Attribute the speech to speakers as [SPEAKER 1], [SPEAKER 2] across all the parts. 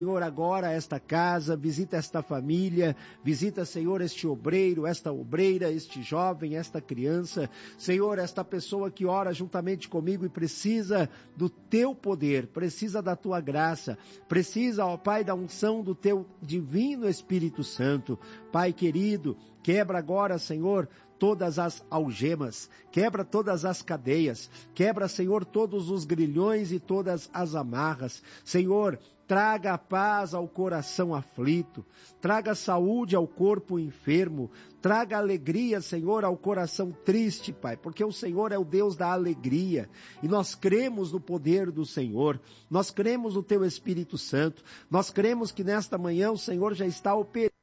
[SPEAKER 1] Senhor, agora esta casa, visita esta família, visita, Senhor, este obreiro, esta obreira, este jovem, esta criança, Senhor, esta pessoa que ora juntamente comigo e precisa do teu poder, precisa da tua graça, precisa, ó Pai, da unção do teu divino Espírito Santo. Pai querido, quebra agora, Senhor, todas as algemas, quebra todas as cadeias, quebra, Senhor, todos os grilhões e todas as amarras. Senhor, traga paz ao coração aflito, traga saúde ao corpo enfermo, traga alegria, Senhor, ao coração triste, Pai, porque o Senhor é o Deus da alegria, e nós cremos no poder do Senhor, nós cremos no Teu Espírito Santo, nós cremos que nesta manhã o Senhor já está operando,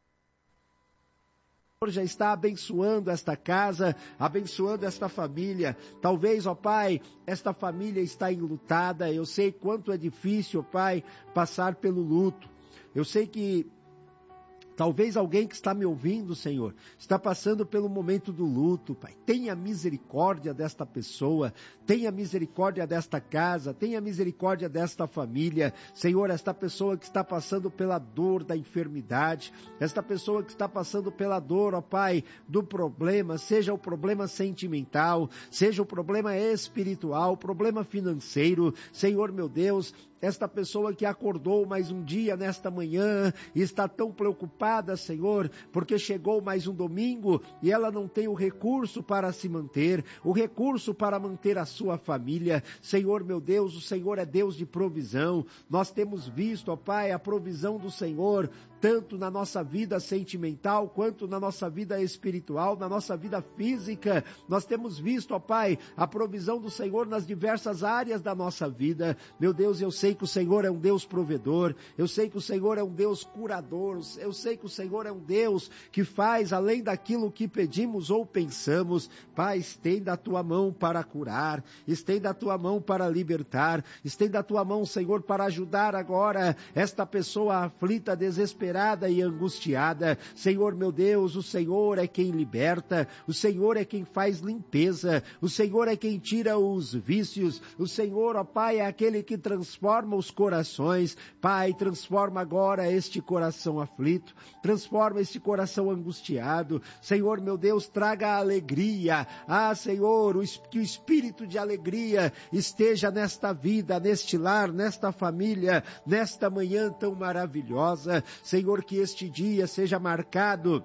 [SPEAKER 1] já está abençoando esta casa, abençoando esta família. Talvez, ó Pai, esta família está enlutada. Eu sei quanto é difícil, ó Pai, passar pelo luto. Eu sei que talvez alguém que está me ouvindo, Senhor, está passando pelo momento do luto, Pai. Tenha misericórdia desta pessoa, tenha misericórdia desta casa, tenha misericórdia desta família. Senhor, esta pessoa que está passando pela dor da enfermidade, esta pessoa que está passando pela dor, ó Pai, do problema, seja o problema sentimental, seja o problema espiritual, o problema financeiro. Senhor, meu Deus, esta pessoa que acordou mais um dia nesta manhã e está tão preocupada, Senhor, porque chegou mais um domingo e ela não tem o recurso para se manter, o recurso para manter a sua família. Senhor, meu Deus, o Senhor é Deus de provisão. Nós temos visto, ó Pai, a provisão do Senhor, tanto na nossa vida sentimental, quanto na nossa vida espiritual, na nossa vida física. Nós temos visto, ó Pai, a provisão do Senhor nas diversas áreas da nossa vida. Meu Deus, eu sei que o Senhor é um Deus provedor, eu sei que o Senhor é um Deus curador, eu sei que o Senhor é um Deus que faz além daquilo que pedimos ou pensamos. Pai, estenda a tua mão para curar, estenda a tua mão para libertar, estenda a tua mão, Senhor, para ajudar agora esta pessoa aflita, desesperada e angustiada. Senhor, meu Deus, o Senhor é quem liberta, o Senhor é quem faz limpeza, o Senhor é quem tira os vícios, o Senhor, ó Pai, é aquele que transforma os corações. Pai, transforma agora este coração aflito, transforma este coração angustiado. Senhor, meu Deus, traga alegria. Ah, Senhor, que o espírito de alegria esteja nesta vida, neste lar, nesta família, nesta manhã tão maravilhosa. Senhor, que este dia seja marcado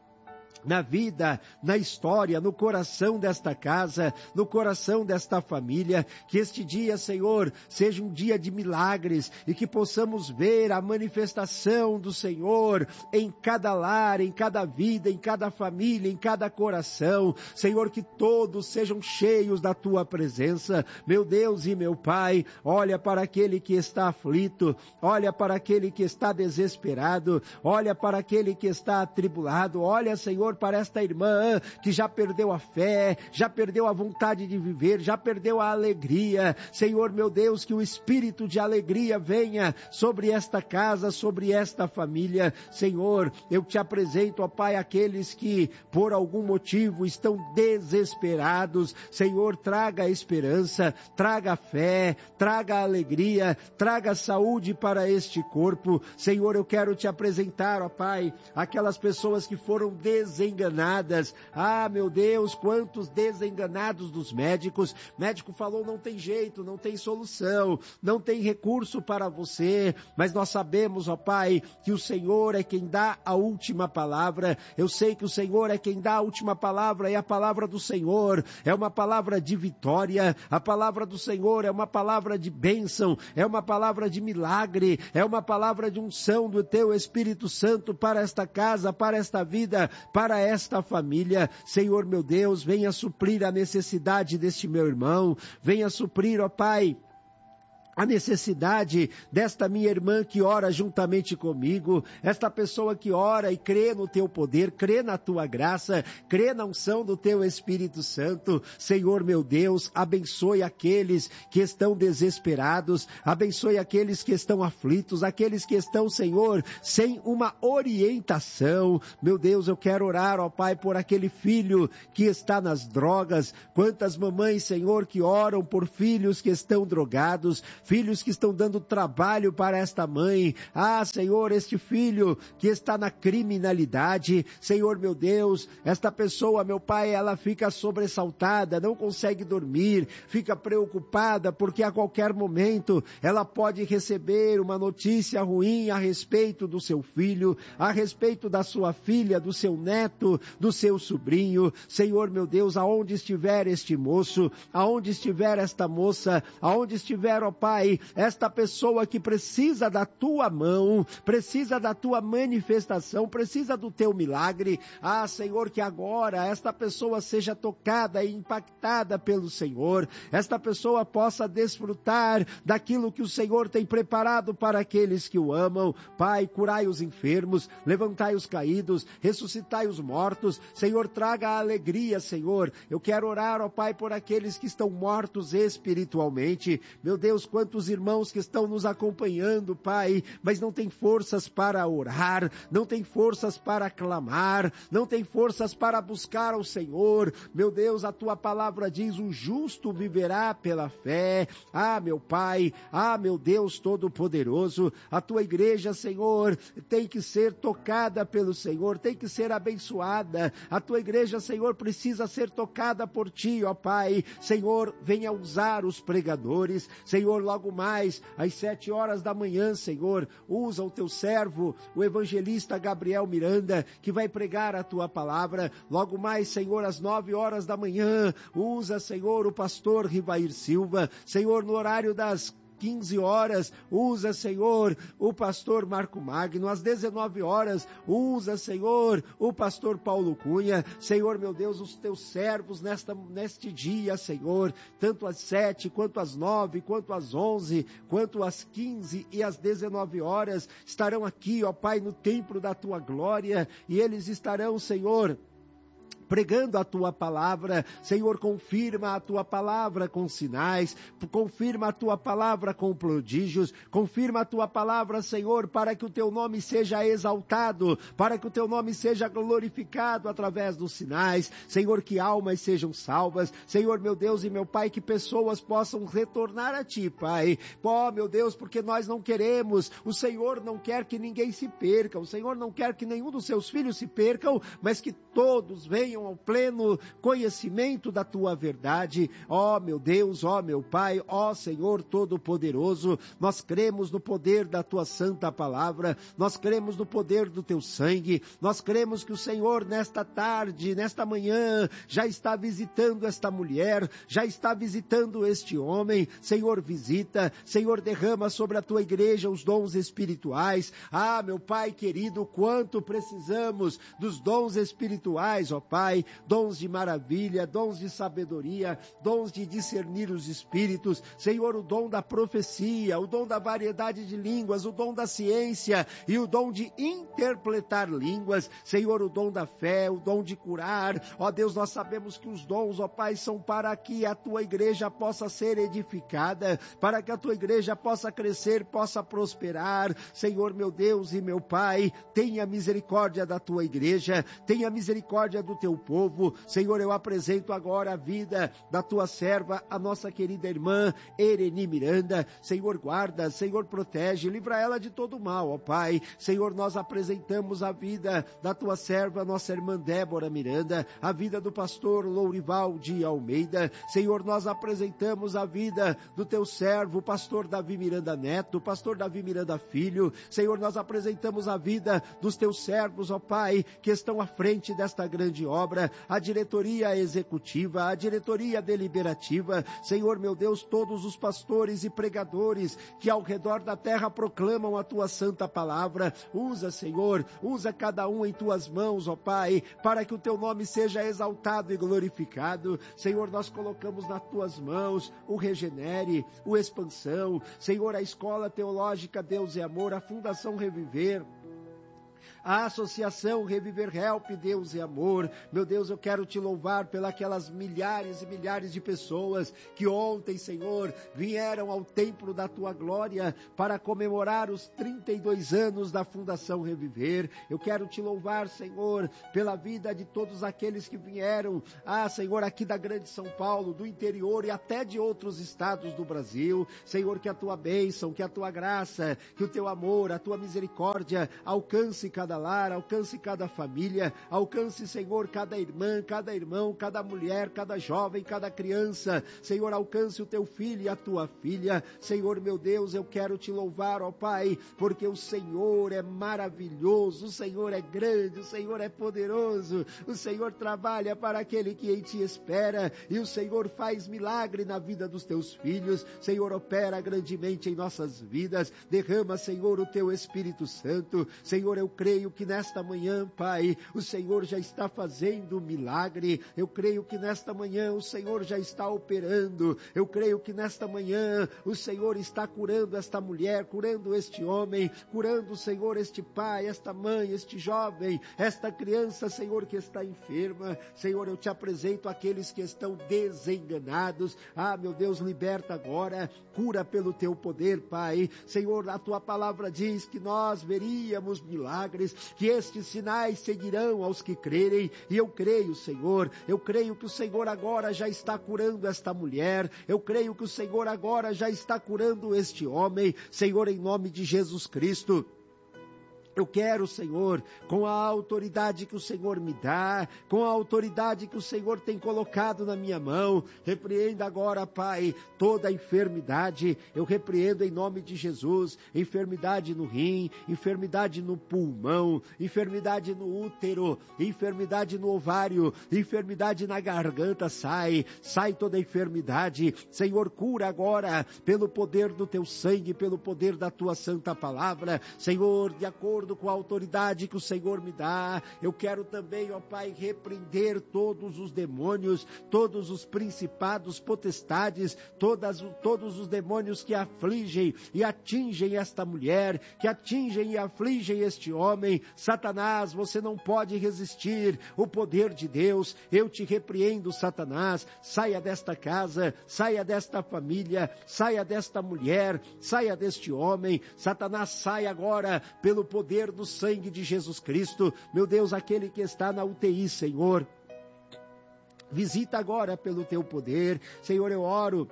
[SPEAKER 1] na vida, na história, no coração desta casa, no coração desta família. Que este dia, Senhor, seja um dia de milagres e que possamos ver a manifestação do Senhor em cada lar, em cada vida, em cada família, em cada coração. Senhor, que todos sejam cheios da Tua presença. Meu Deus e meu Pai, olha para aquele que está aflito, olha para aquele que está desesperado, olha para aquele que está atribulado, olha, Senhor, para esta irmã que já perdeu a fé, já perdeu a vontade de viver, já perdeu a alegria. Senhor, meu Deus, que o espírito de alegria venha sobre esta casa, sobre esta família. Senhor, eu te apresento, ó Pai, aqueles que por algum motivo estão desesperados. Senhor, traga esperança, traga fé, traga alegria, traga saúde para este corpo. Senhor, eu quero te apresentar, ó Pai, aquelas pessoas que foram desenganadas. Ah, meu Deus, quantos desenganados dos médicos. Médico falou, não tem jeito, não tem solução, não tem recurso para você, mas nós sabemos, ó Pai, que o Senhor é quem dá a última palavra. Eu sei que o Senhor é quem dá a última palavra, e a palavra do Senhor é uma palavra de vitória, a palavra do Senhor é uma palavra de bênção, é uma palavra de milagre, é uma palavra de unção do Teu Espírito Santo para esta casa, para esta vida, para esta família. Senhor, meu Deus, venha suprir a necessidade deste meu irmão, venha suprir, ó Pai, a necessidade desta minha irmã que ora juntamente comigo, esta pessoa que ora e crê no Teu poder, crê na Tua graça, crê na unção do Teu Espírito Santo. Senhor, meu Deus, abençoe aqueles que estão desesperados, abençoe aqueles que estão aflitos, aqueles que estão, Senhor, sem uma orientação. Meu Deus, eu quero orar, ó Pai, por aquele filho que está nas drogas. Quantas mamães, Senhor, que oram por filhos que estão drogados, filhos que estão dando trabalho para esta mãe. Ah, Senhor, este filho que está na criminalidade, Senhor meu Deus, esta pessoa, meu Pai, ela fica sobressaltada, não consegue dormir, fica preocupada porque a qualquer momento ela pode receber uma notícia ruim a respeito do seu filho, a respeito da sua filha, do seu neto, do seu sobrinho. Senhor meu Deus, aonde estiver este moço, aonde estiver esta moça, aonde estiver, ó Pai, esta pessoa que precisa da tua mão, precisa da tua manifestação, precisa do teu milagre. Ah, Senhor, que agora esta pessoa seja tocada e impactada pelo Senhor, esta pessoa possa desfrutar daquilo que o Senhor tem preparado para aqueles que o amam. Pai, curai os enfermos, levantai os caídos, ressuscitai os mortos. Senhor, traga a alegria, Senhor. Eu quero orar, ó Pai, por aqueles que estão mortos espiritualmente. Meu Deus, quantos irmãos que estão nos acompanhando, Pai, mas não tem forças para orar, não tem forças para clamar, não tem forças para buscar ao Senhor. Meu Deus, a tua palavra diz, o justo viverá pela fé. Ah, meu Pai, ah, meu Deus Todo-Poderoso, a tua igreja, Senhor, tem que ser tocada pelo Senhor, tem que ser abençoada. A tua igreja, Senhor, precisa ser tocada por ti, ó Pai. Senhor, venha usar os pregadores. Senhor, logo mais, às 7 horas da manhã, Senhor, usa o teu servo, o evangelista Gabriel Miranda, que vai pregar a tua palavra. Logo mais, Senhor, às 9 horas da manhã, usa, Senhor, o pastor Rivair Silva. Senhor, no horário das 15 horas, usa, Senhor, o pastor Marco Magno. Às 19 horas, usa, Senhor, o pastor Paulo Cunha. Senhor, meu Deus, os teus servos neste dia, Senhor, tanto às 7, quanto às 9, quanto às 11, quanto às 15 e às 19 horas, estarão aqui, ó Pai, no templo da tua glória, e eles estarão, Senhor, pregando a tua palavra. Senhor, confirma a tua palavra com sinais, confirma a tua palavra com prodígios, confirma a tua palavra, Senhor, para que o teu nome seja exaltado, para que o teu nome seja glorificado através dos sinais. Senhor, que almas sejam salvas. Senhor, meu Deus e meu Pai, que pessoas possam retornar a ti, Pai. Ó, meu Deus, porque nós não queremos, o Senhor não quer que ninguém se perca, o Senhor não quer que nenhum dos seus filhos se percam, mas que todos venham ao pleno conhecimento da tua verdade. Ó meu Deus, ó meu Pai, ó Senhor Todo-Poderoso, nós cremos no poder da tua santa palavra, nós cremos no poder do teu sangue, nós cremos que o Senhor nesta tarde, nesta manhã, já está visitando esta mulher, já está visitando este homem. Senhor, visita, Senhor, derrama sobre a tua igreja os dons espirituais. Ah, meu Pai querido, quanto precisamos dos dons espirituais, ó Pai, dons de maravilha, dons de sabedoria, dons de discernir os espíritos. Senhor, o dom da profecia, o dom da variedade de línguas, o dom da ciência e o dom de interpretar línguas. Senhor, o dom da fé, o dom de curar. Ó Deus, nós sabemos que os dons, ó Pai, são para que a tua igreja possa ser edificada, para que a tua igreja possa crescer, possa prosperar. Senhor, meu Deus e meu Pai, tenha misericórdia da tua igreja, tenha misericórdia do teu povo. Senhor, eu apresento agora a vida da tua serva, a nossa querida irmã Ereni Miranda. Senhor, guarda, Senhor, protege, livra ela de todo mal, ó Pai. Senhor, nós apresentamos a vida da tua serva, nossa irmã Débora Miranda, a vida do pastor Lourival de Almeida. Senhor, nós apresentamos a vida do teu servo, o pastor Davi Miranda Neto, o pastor Davi Miranda Filho. Senhor, nós apresentamos a vida dos teus servos, ó Pai, que estão à frente desta grande obra, a diretoria executiva, a diretoria deliberativa. Senhor, meu Deus, todos os pastores e pregadores que ao redor da terra proclamam a tua santa palavra. Usa, Senhor, usa cada um em tuas mãos, ó Pai, para que o teu nome seja exaltado e glorificado. Senhor, nós colocamos nas tuas mãos o Regenere, o Expansão, Senhor, a Escola Teológica Deus e Amor, a Fundação Reviver, a Associação Reviver Help, Deus e Amor. Meu Deus, eu quero te louvar pelas milhares e milhares de pessoas que ontem, Senhor, vieram ao templo da tua glória para comemorar os 32 anos da Fundação Reviver. Eu quero te louvar, Senhor, pela vida de todos aqueles que vieram, Senhor, aqui da Grande São Paulo, do interior e até de outros estados do Brasil. Senhor, que a tua bênção, que a tua graça, que o teu amor, a tua misericórdia alcance cada lar, alcance cada família, alcance, Senhor, cada irmã, cada irmão, cada mulher, cada jovem, cada criança. Senhor, alcance o teu filho e a tua filha. Senhor, meu Deus, eu quero te louvar, ó Pai, porque o Senhor é maravilhoso, o Senhor é grande, o Senhor é poderoso, o Senhor trabalha para aquele que em ti espera, e o Senhor faz milagre na vida dos teus filhos. Senhor, opera grandemente em nossas vidas, derrama, Senhor, o teu Espírito Santo. Senhor, eu creio que nesta manhã, Pai, o Senhor já está fazendo milagre. Eu creio que nesta manhã o Senhor já está operando. Eu creio que nesta manhã o Senhor está curando esta mulher, curando este homem, curando, Senhor, este pai, esta mãe, este jovem, esta criança, Senhor, que está enferma. Senhor, eu te apresento aqueles que estão desenganados. Meu Deus, liberta agora, cura pelo teu poder, Pai. Senhor, a tua palavra diz que nós veríamos milagres, que estes sinais seguirão aos que crerem, e eu creio, Senhor, eu creio que o Senhor agora já está curando esta mulher, eu creio que o Senhor agora já está curando este homem, Senhor, em nome de Jesus Cristo. Eu quero, Senhor, com a autoridade que o Senhor me dá, com a autoridade que o Senhor tem colocado na minha mão, repreenda agora, Pai, toda a enfermidade. Eu repreendo em nome de Jesus, enfermidade no rim, enfermidade no pulmão, enfermidade no útero, enfermidade no ovário, enfermidade na garganta. Sai toda a enfermidade. Senhor, cura agora, pelo poder do teu sangue, pelo poder da tua santa palavra. Senhor, de acordo com a autoridade que o Senhor me dá, eu quero também, ó Pai, repreender todos os demônios, todos os principados, potestades, todos os demônios que afligem e atingem esta mulher, que atingem e afligem este homem. Satanás, você não pode resistir o poder de Deus. Eu te repreendo, Satanás. Saia desta casa, saia desta família, saia desta mulher, saia deste homem. Satanás, sai agora pelo poder do sangue de Jesus Cristo. Meu Deus, aquele que está na UTI, Senhor, visita agora pelo teu poder. Senhor, eu oro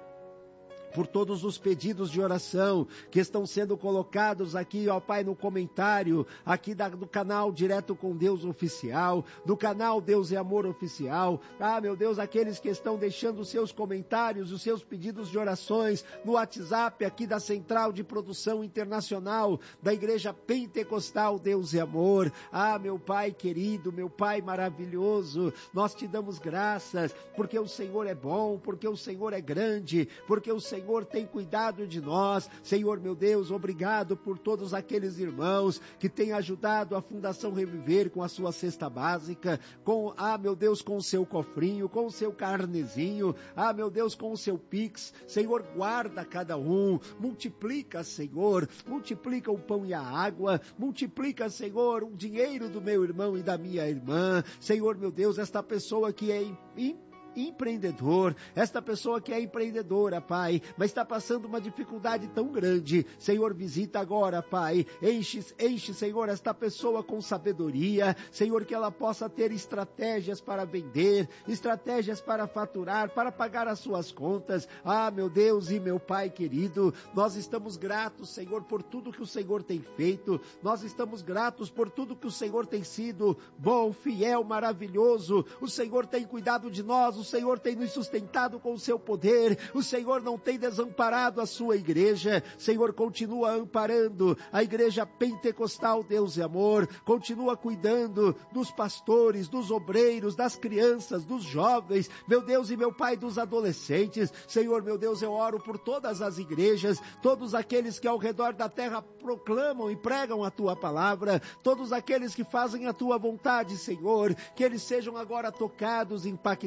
[SPEAKER 1] por todos os pedidos de oração que estão sendo colocados aqui, ó Pai, no comentário, aqui do canal Direto com Deus Oficial, do canal Deus e Amor Oficial. Meu Deus, aqueles que estão deixando os seus comentários, os seus pedidos de orações no WhatsApp aqui da Central de Produção Internacional da Igreja Pentecostal Deus e Amor. Meu Pai querido, meu Pai maravilhoso, nós te damos graças, porque o Senhor é bom, porque o Senhor é grande, porque o Senhor tem cuidado de nós. Senhor, meu Deus, obrigado por todos aqueles irmãos que têm ajudado a Fundação Reviver com a sua cesta básica, com, meu Deus, com o seu cofrinho, com o seu carnezinho, meu Deus, com o seu Pix. Senhor, guarda cada um, multiplica, Senhor, multiplica o pão e a água, multiplica, Senhor, o dinheiro do meu irmão e da minha irmã. Senhor, meu Deus, esta pessoa que é empreendedor, esta pessoa que é empreendedora, Pai, mas está passando uma dificuldade tão grande. Senhor, visita agora, Pai, enche, Senhor, esta pessoa com sabedoria, Senhor, que ela possa ter estratégias para vender, estratégias para faturar, para pagar as suas contas. Meu Deus e meu Pai querido, nós estamos gratos, Senhor, por tudo que o Senhor tem feito, nós estamos gratos por tudo que o Senhor tem sido bom, fiel, maravilhoso. O Senhor tem cuidado de nós, o Senhor tem nos sustentado com o seu poder, o Senhor não tem desamparado a sua igreja. Senhor, continua amparando a Igreja Pentecostal Deus e Amor, continua cuidando dos pastores, dos obreiros, das crianças, dos jovens, meu Deus e meu Pai, dos adolescentes. Senhor, meu Deus, eu oro por todas as igrejas, todos aqueles que ao redor da terra proclamam e pregam a tua palavra, todos aqueles que fazem a tua vontade, Senhor, que eles sejam agora tocados, impactados.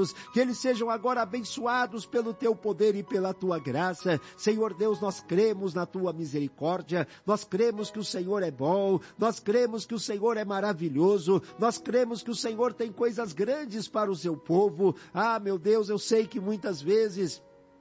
[SPEAKER 1] abençoados, que eles sejam agora abençoados pelo teu poder e pela tua graça. Senhor Deus, nós cremos na tua misericórdia, nós cremos que o Senhor é bom, nós cremos que o Senhor é maravilhoso, nós cremos que o Senhor tem coisas grandes para o seu povo. Ah, meu Deus, eu sei que muitas vezes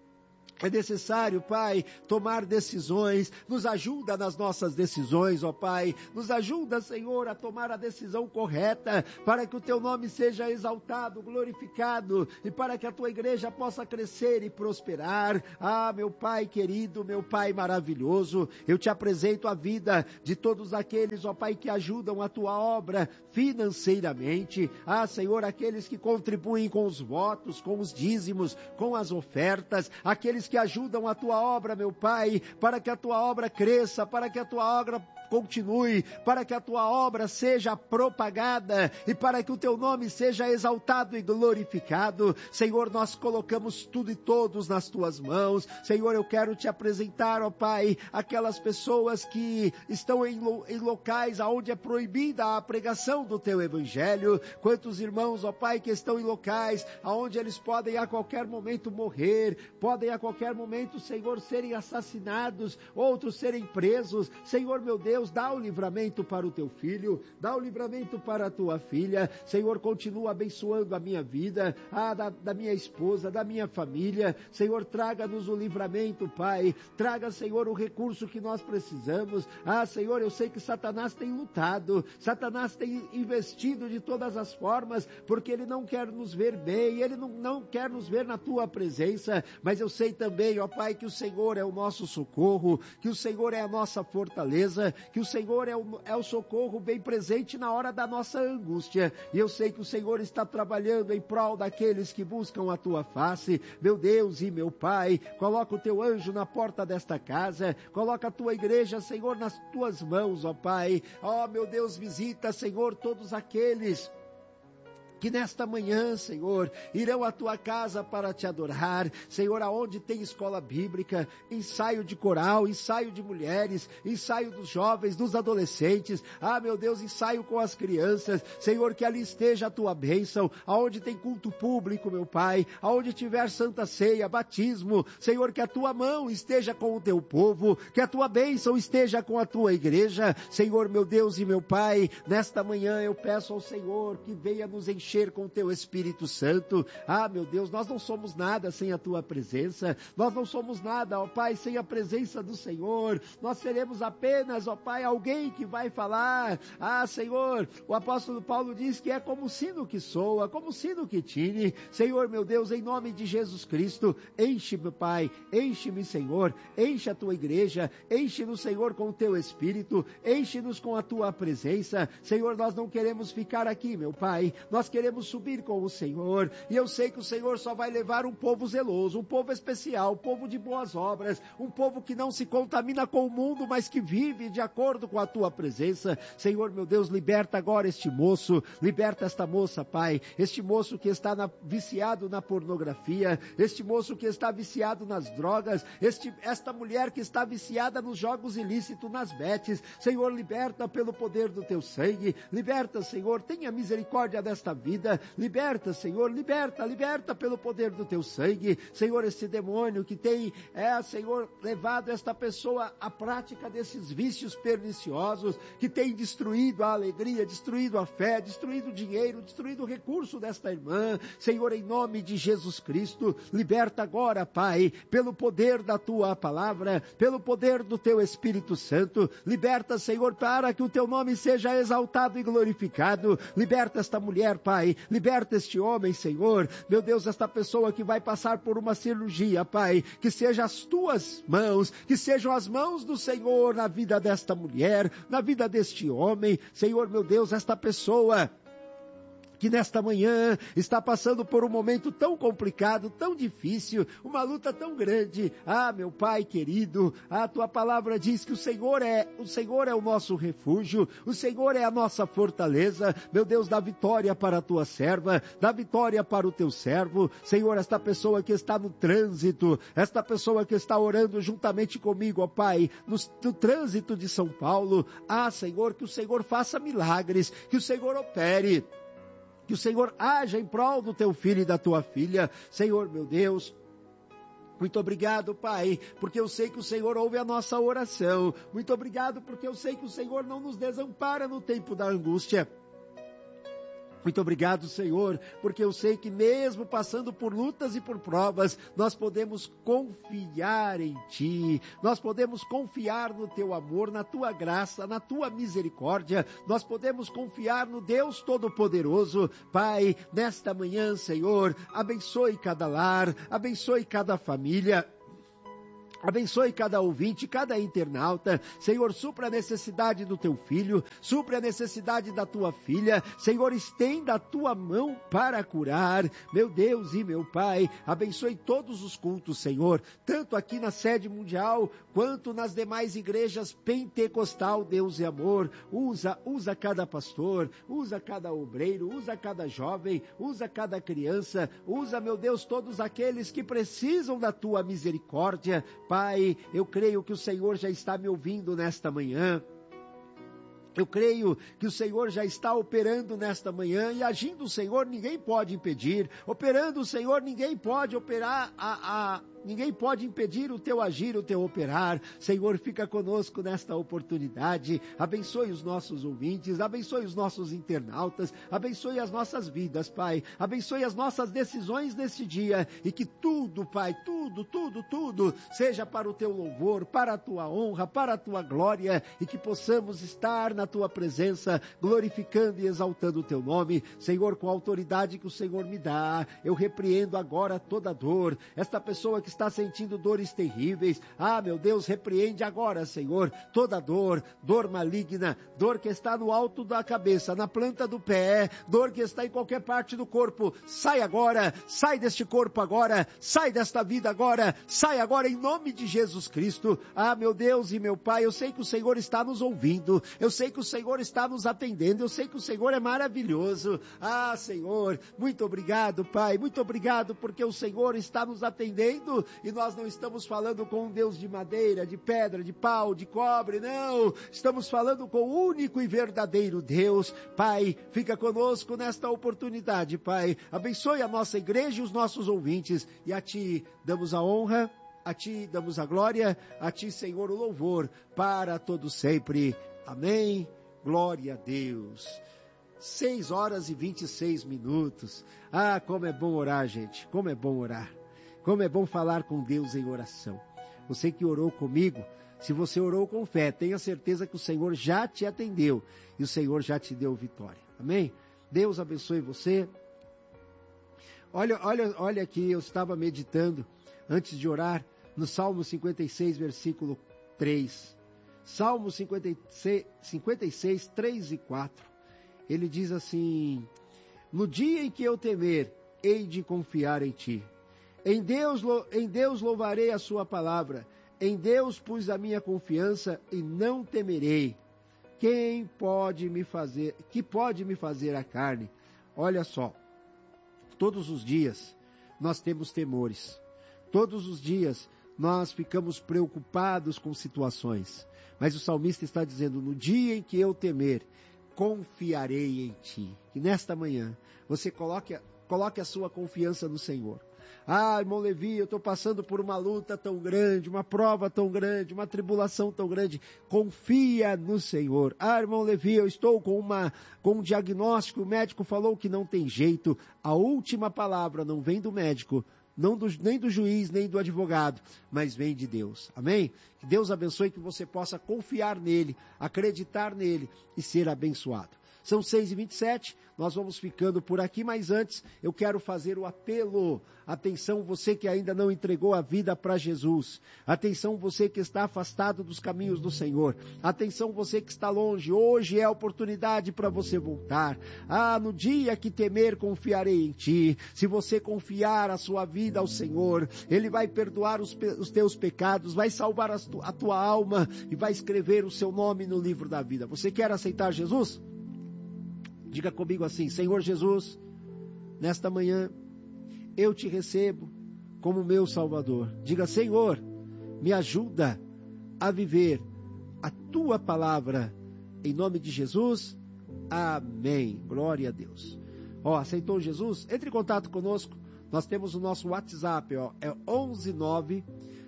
[SPEAKER 1] é necessário, Pai, tomar decisões. Nos ajuda nas nossas decisões, ó Pai. Nos ajuda, Senhor, a tomar a decisão correta, para que o teu nome seja exaltado, glorificado, e para que a tua igreja possa crescer e prosperar. Ah, meu Pai querido, meu Pai maravilhoso, eu te apresento a vida de todos aqueles, ó Pai, que ajudam a tua obra financeiramente. Ah, Senhor, aqueles que contribuem com os votos, com os dízimos, com as ofertas, aqueles que ajudam a tua obra, meu Pai, para que a tua obra cresça, para que a tua obra continue, para que a tua obra seja propagada e para que o teu nome seja exaltado e glorificado. Senhor, nós colocamos tudo e todos nas tuas mãos. Senhor, eu quero te apresentar, ó Pai, aquelas pessoas que estão em locais onde é proibida a pregação do teu evangelho. Quantos irmãos, ó Pai, que estão em locais onde eles podem a qualquer momento morrer, podem a qualquer momento, Senhor, serem assassinados, outros serem presos. Senhor, meu Deus, dá o livramento para o teu filho, dá o livramento para a tua filha. Senhor, continua abençoando a minha vida, da minha esposa, da minha família. Senhor, traga-nos o livramento, Pai. Traga, Senhor, o recurso que nós precisamos. Ah, Senhor, eu sei que Satanás tem lutado, Satanás tem investido de todas as formas, porque ele não quer nos ver bem, ele não quer nos ver na tua presença, mas eu sei também, ó Pai, que o Senhor é o nosso socorro, que o Senhor é a nossa fortaleza, que o Senhor é o socorro bem presente na hora da nossa angústia. E eu sei que o Senhor está trabalhando em prol daqueles que buscam a tua face. Meu Deus e meu Pai, coloca o teu anjo na porta desta casa, coloca a tua igreja, Senhor, nas tuas mãos, ó Pai. Ó, meu Deus, visita, Senhor, todos aqueles que nesta manhã, Senhor, irão à tua casa para te adorar. Senhor, aonde tem escola bíblica, ensaio de coral, ensaio de mulheres, ensaio dos jovens, dos adolescentes. Ah, meu Deus, ensaio com as crianças. Senhor, que ali esteja a tua bênção. Aonde tem culto público, meu Pai, aonde tiver santa ceia, batismo. Senhor, que a tua mão esteja com o teu povo, que a tua bênção esteja com a tua igreja. Senhor, meu Deus e meu Pai, nesta manhã eu peço ao Senhor que venha nos encher com o teu Espírito Santo. Ah, meu Deus, nós não somos nada sem a tua presença, nós não somos nada, ó Pai, sem a presença do Senhor. Nós seremos apenas, ó Pai, alguém que vai falar. Ah, Senhor, o apóstolo Paulo diz que é como o sino que soa, como o sino que tine. Senhor, meu Deus, em nome de Jesus Cristo, enche-me, Pai, enche-me, Senhor, enche a tua igreja, enche-nos, Senhor, com o teu Espírito, enche-nos com a tua presença. Senhor, nós não queremos ficar aqui, meu Pai, nós queremos subir com o Senhor, e eu sei que o Senhor só vai levar um povo zeloso, um povo especial, um povo de boas obras, um povo que não se contamina com o mundo, mas que vive de acordo com a tua presença. Senhor, meu Deus, liberta agora este moço, liberta esta moça, Pai, este moço que está viciado na pornografia, este moço que está viciado nas drogas, esta mulher que está viciada nos jogos ilícitos, nas betes. Senhor, liberta pelo poder do teu sangue, liberta, Senhor, tenha misericórdia desta vida, liberta, Senhor, liberta pelo poder do teu sangue. Senhor, esse demônio que tem, Senhor, levado esta pessoa à prática desses vícios perniciosos, que tem destruído a alegria, destruído a fé, destruído o dinheiro, destruído o recurso desta irmã. Senhor, em nome de Jesus Cristo, liberta agora, Pai, pelo poder da tua palavra, pelo poder do teu Espírito Santo. Liberta, Senhor, para que o teu nome seja exaltado e glorificado. Liberta esta mulher, Pai, liberta este homem, Senhor, meu Deus, esta pessoa que vai passar por uma cirurgia, Pai, que seja as tuas mãos, que sejam as mãos do Senhor na vida desta mulher, na vida deste homem. Senhor, meu Deus, esta pessoa que nesta manhã está passando por um momento tão complicado, tão difícil, uma luta tão grande. Ah, meu Pai querido, a tua palavra diz que o Senhor é o nosso refúgio, o Senhor é a nossa fortaleza. Meu Deus, dá vitória para a tua serva, dá vitória para o teu servo. Senhor, esta pessoa que está no trânsito, esta pessoa que está orando juntamente comigo, ó Pai, no trânsito de São Paulo. Ah, Senhor, que o Senhor faça milagres, que o Senhor opere, que o Senhor haja em prol do teu filho e da tua filha. Senhor, meu Deus, muito obrigado, Pai, porque eu sei que o Senhor ouve a nossa oração. Muito obrigado, porque eu sei que o Senhor não nos desampara no tempo da angústia. Muito obrigado, Senhor, porque eu sei que mesmo passando por lutas e por provas, nós podemos confiar em Ti, nós podemos confiar no Teu amor, na Tua graça, na Tua misericórdia, nós podemos confiar no Deus Todo-Poderoso. Pai, nesta manhã, Senhor, abençoe cada lar, abençoe cada família, abençoe cada ouvinte, cada internauta. Senhor, supra a necessidade do teu filho, supra a necessidade da tua filha. Senhor, estenda a tua mão para curar. Meu Deus e meu Pai, abençoe todos os cultos, Senhor, tanto aqui na sede mundial, quanto nas demais igrejas pentecostal, Deus e amor. Usa cada pastor, usa cada obreiro, usa cada jovem, usa cada criança, usa, meu Deus, todos aqueles que precisam da tua misericórdia. Pai, eu creio que o Senhor já está me ouvindo nesta manhã. Eu creio que o Senhor já está operando nesta manhã, e agindo o Senhor ninguém pode impedir. Operando o Senhor ninguém pode operar ninguém pode impedir o teu agir, o teu operar. Senhor, fica conosco nesta oportunidade. Abençoe os nossos ouvintes, abençoe os nossos internautas, abençoe as nossas vidas, Pai. Abençoe as nossas decisões neste dia, e que tudo, Pai, tudo, seja para o teu louvor, para a tua honra, para a tua glória, e que possamos estar na tua presença, glorificando e exaltando o teu nome. Senhor, com a autoridade que o Senhor me dá, eu repreendo agora toda dor. Esta pessoa que está sentindo dores terríveis, meu Deus, repreende agora, Senhor, toda dor maligna, dor que está no alto da cabeça, na planta do pé, dor que está em qualquer parte do corpo. Sai agora, sai deste corpo agora, sai desta vida agora, sai agora em nome de Jesus Cristo. Meu Deus e meu Pai, eu sei que o Senhor está nos ouvindo, eu sei que o Senhor está nos atendendo, eu sei que o Senhor é maravilhoso. Senhor, muito obrigado, Pai, muito obrigado, porque o Senhor está nos atendendo, e nós não estamos falando com um Deus de madeira, de pedra, de pau, de cobre, não, estamos falando com o único e verdadeiro Deus. Pai, fica conosco nesta oportunidade, Pai, abençoe a nossa igreja e os nossos ouvintes, e a Ti damos a honra, a Ti damos a glória, a Ti, Senhor, o louvor, para todos sempre. Amém, glória a Deus. 6h26. Como é bom orar, gente, como é bom orar, como é bom falar com Deus em oração. Você que orou comigo, se você orou com fé, tenha certeza que o Senhor já te atendeu, e o Senhor já te deu vitória, amém? Deus abençoe você. Olha aqui, eu estava meditando, antes de orar, no Salmo 56, versículo 3, Salmo 56, 3 e 4, ele diz assim: no dia em que eu temer, hei de confiar em Ti. Em Deus louvarei a sua palavra. Em Deus pus a minha confiança e não temerei. Que pode me fazer a carne? Olha só, todos os dias nós temos temores. Todos os dias nós ficamos preocupados com situações. Mas o salmista está dizendo: no dia em que eu temer, confiarei em Ti. Que nesta manhã você coloque a sua confiança no Senhor. Irmão Levi, eu estou passando por uma luta tão grande, uma prova tão grande, uma tribulação tão grande. Confia no Senhor. Irmão Levi, eu estou com um diagnóstico, o médico falou que não tem jeito. A última palavra não vem do médico, nem do juiz, nem do advogado, mas vem de Deus. Amém? Que Deus abençoe, que você possa confiar nele, acreditar nele e ser abençoado. São 6h27, nós vamos ficando por aqui, mas antes eu quero fazer o apelo. Atenção, você que ainda não entregou a vida para Jesus. Atenção, você que está afastado dos caminhos do Senhor. Atenção, você que está longe. Hoje é a oportunidade para você voltar. No dia que temer, confiarei em Ti. Se você confiar a sua vida ao Senhor, Ele vai perdoar os teus pecados, vai salvar a tua alma e vai escrever o seu nome no livro da vida. Você quer aceitar Jesus? Diga comigo assim: Senhor Jesus, nesta manhã eu Te recebo como meu Salvador. Diga: Senhor, me ajuda a viver a Tua palavra, em nome de Jesus. Amém. Glória a Deus. Aceitou Jesus? Entre em contato conosco. Nós temos o nosso WhatsApp, é 119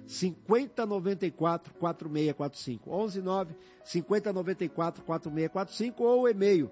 [SPEAKER 1] 5094 4645. 119 5094 4645 ou o e-mail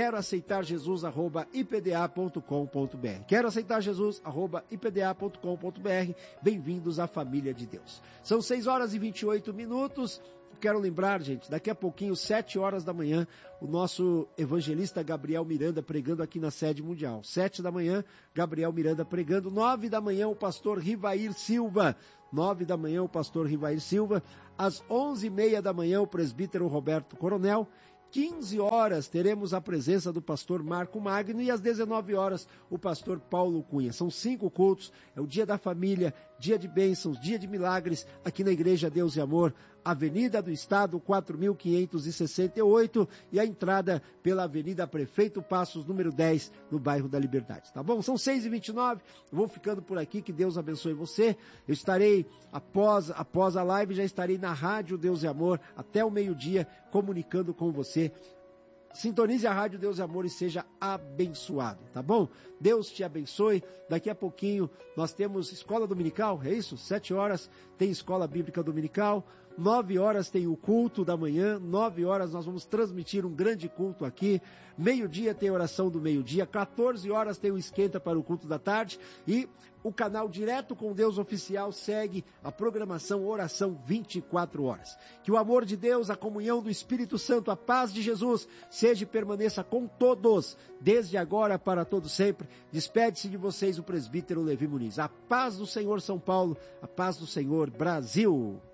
[SPEAKER 1] queroaceitarjesus@ipda.com.br. queroaceitarjesus@ipda.com.br. Bem-vindos à família de Deus. São 6h28. Quero lembrar, gente, daqui a pouquinho, 7h da manhã, o nosso evangelista Gabriel Miranda pregando aqui na sede mundial. 7 da manhã, Gabriel Miranda pregando. 9 da manhã, o pastor Rivair Silva. 9 da manhã, o pastor Rivair Silva. Às 11h30 da manhã, o presbítero Roberto Coronel. 15h teremos a presença do pastor Marco Magno e às 19h o pastor Paulo Cunha. São 5 cultos, é o dia da família, dia de bênçãos, dia de milagres, aqui na Igreja Deus e Amor, Avenida do Estado, 4568 e a entrada pela Avenida Prefeito Passos, número 10, no bairro da Liberdade. Tá bom? São 6h29, eu vou ficando por aqui, que Deus abençoe você. Eu estarei, após a live, já estarei na Rádio Deus e Amor, até o meio-dia, comunicando com você. Sintonize a Rádio Deus e Amor e seja abençoado, tá bom? Deus te abençoe. Daqui a pouquinho nós temos escola dominical, é isso? 7h tem escola bíblica dominical. 9h tem o culto da manhã. 9h nós vamos transmitir um grande culto aqui. Meio-dia tem a oração do meio-dia. 14h tem o esquenta para o culto da tarde. E o canal Direto com Deus Oficial segue a programação Oração 24 horas. Que o amor de Deus, a comunhão do Espírito Santo, a paz de Jesus, seja e permaneça com todos, desde agora para todo sempre. Despede-se de vocês o presbítero Levi Muniz. A paz do Senhor São Paulo, a paz do Senhor Brasil.